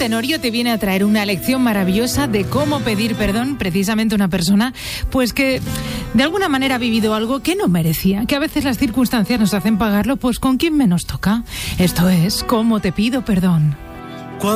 Tenorio te viene a traer una lección maravillosa de cómo pedir perdón precisamente a una persona pues que de alguna manera ha vivido algo que no merecía, que a veces las circunstancias nos hacen pagarlo pues con quien menos toca. Esto es Cómo te pido perdón.